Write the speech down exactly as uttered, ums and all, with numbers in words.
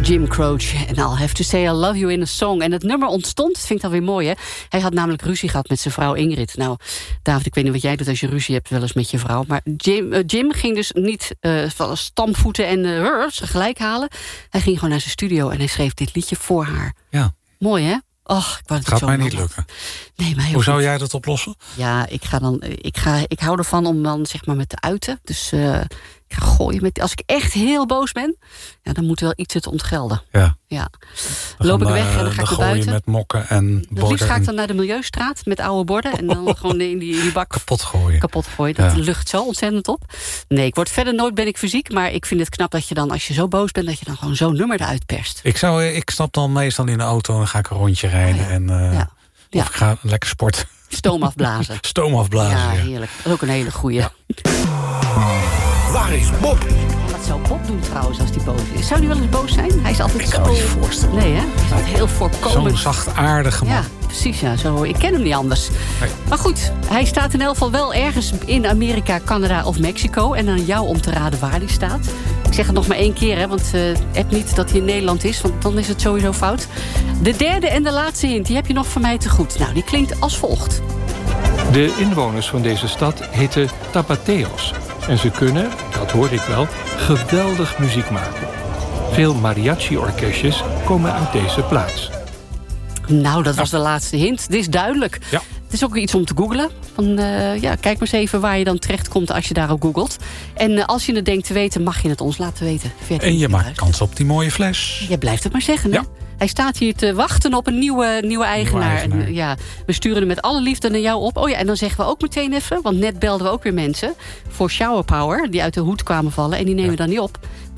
Jim Croce en I'll have to say I love you in a song. En het nummer ontstond, dat vind ik dan weer mooi, hè? Hij had namelijk ruzie gehad met zijn vrouw Ingrid. Nou, David, ik weet niet wat jij doet als je ruzie hebt wel eens met je vrouw. Maar Jim, uh, Jim ging dus niet uh, van stampvoeten en uh, ze gelijk halen. Hij ging gewoon naar zijn studio en hij schreef dit liedje voor haar. Ja. Mooi, hè? Och, ik wou het gaat mij niet lukken. Nee, mij Hoe zou niet. jij dat oplossen? Ja, ik ga dan. Ik, ga, ik hou ervan om dan zeg maar met te uiten. Dus uh, ik ga gooien met. Als ik echt heel boos ben, ja, dan moet wel iets het ontgelden. Ja. ja. Dan Loop gaan, ik weg en dan ga ik naar buiten. met mokken en borden. Het liefst ga ik dan naar de Milieustraat met oude borden en dan gewoon in die, in die bak kapot gooien. Kapot gooien. Dat ja. lucht zo ontzettend op. Nee, ik word verder nooit ben ik fysiek, maar ik vind het knap dat je dan, als je zo boos bent, dat je dan gewoon zo'n nummer eruit perst. Ik zou, ik stap dan meestal in de auto en dan ga ik een rondje rijden oh ja. en uh, ja. Ja. of ik ga lekker sporten. Stoom afblazen. Stoom afblazen. Ja, ja. heerlijk. Dat is ook een hele goeie. Ja. Waar is Bob? Wat zou Bob doen trouwens als hij boos is? Zou hij wel eens boos zijn? Hij is altijd ik zo... Ik kan me niet voorstellen. Nee, hè? Hij is altijd heel voorkomend. Zo'n zachtaardige man. Ja, precies. Ja. Zo, ik ken hem niet anders. Nee. Maar goed, hij staat in elk geval wel ergens in Amerika, Canada of Mexico. En aan jou om te raden waar hij staat. Ik zeg het nog maar één keer, hè, want uh, heb niet dat hij in Nederland is, want dan is het sowieso fout. De derde en de laatste hint, die heb je nog van mij te goed. Nou, die klinkt als volgt. De inwoners van deze stad heten Tapateos. En ze kunnen, dat hoorde ik wel, geweldig muziek maken. Veel mariachi-orkestjes komen uit deze plaats. Nou, dat was de laatste hint. Dit is duidelijk. Ja. Het is ook iets om te googlen. Van, uh, ja, kijk maar eens even waar je dan terechtkomt als je daarop googelt. En uh, als je het denkt te weten, mag je het ons laten weten. En je maakt kans op die mooie fles. Je blijft het maar zeggen, hè? Ja. Hij staat hier te wachten op een nieuwe, nieuwe eigenaar. Nieuwe eigenaar. En, ja, we sturen hem met alle liefde naar jou op. Oh ja, en dan zeggen we ook meteen even, want net belden we ook weer mensen voor Shower Power, die uit de hoed kwamen vallen. En die nemen ja. dan niet op.